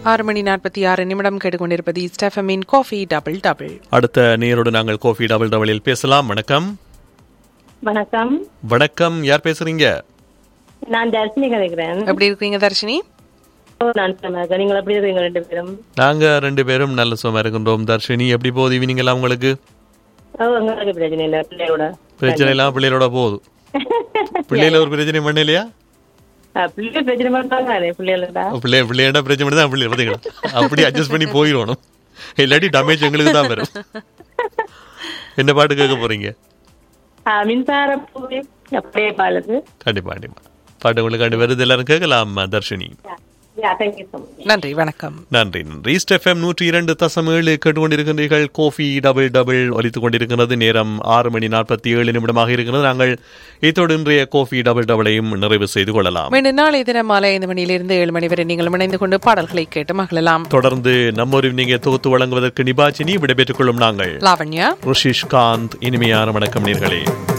6:46 கேட்டுக்கொண்டிருப்பது ஸ்டெஃபமின் coffee double double. அடுத்த நேரோடு நாங்கள் காஃபி டபுள் டபுளில் பேசலாம். வணக்கம். வணக்கம். வணக்கம், யார் பேசுறீங்க? நான் தர்ஷினி கதைக்கிறேன். எப்படி இருக்கீங்க தர்ஷினி? நான் சொன்னாங்க, நீங்கள் எப்படி இருக்கீங்க? ரெண்டு பேரும் நாங்க 2 பேரும் நல்ல சும்மா இருக்கின்றோம். தர்ஷினி, எப்படி போகுது ஈவினிங் எல்லாம் உங்களுக்கு? உங்களுக்கு பிரச்சனை இல்லை, பிள்ளையோட பிரச்சனை எல்லாம் பிள்ளைகளோட போகுது. பிள்ளைல ஒரு பிரச்சனை பண்ண இல்லையா? பிள்ளை பிரச்சனை பண்ணாங்க, பிள்ளையோட பிரச்சனை தான் பிள்ளை பார்த்தீங்களா? அப்படி அட்ஜஸ்ட் பண்ணி போயிடணும், இல்லாட்டி டேமேஜ் எங்களுக்கு தான் வரும். என்ன பாட்டு கேட்க போறீங்க? மின்சார பூவே அப்படியே பாடுது. கண்டிப்பா கண்டிப்பா பாட்டு உங்களுக்கு வருது, எல்லாரும் கேட்கலாம். தர்ஷினி நன்றி, வணக்கம். நன்றி நன்றி. ஈஸ்ட் எஃப்எம் 102.7 கேட்டுக்கொண்டிருக்கின்றீர்கள். காஃபி டபுள் டபுள் ஒலித்துக் கொண்டிருக்கிறது. நேரம் 6:47 இருக்கிறது. நாங்கள் இத்தோடு இன்றைய காஃபி டபுள் டபுளையும் நிறைவு செய்து கொள்ளலாம். மீண்டும் நாளை தினம் மாலை 5 மணியிலிருந்து 7 மணி வரை நீங்கள் இணைந்து கொண்டு பாடல்களை கேட்டு மகிழலாம். தொடர்ந்து நம்மொரு நீங்க தொகுத்து வழங்குவதற்கு நிபாச்சினி விடைபெற்றுக் கொள்ளும் நாங்கள் லாவண்யா, ருஷிஷ்காந்த். இனிமையான வணக்கம் நேர்களே.